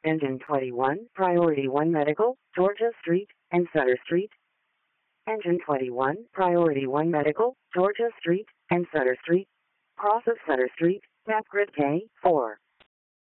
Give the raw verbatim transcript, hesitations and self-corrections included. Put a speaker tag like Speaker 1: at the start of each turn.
Speaker 1: Engine twenty-one, Priority one Medical, Georgia Street, and Sutter Street. Engine twenty-one, Priority one Medical, Georgia Street, and Sutter Street. Cross of Sutter Street, map grid K four.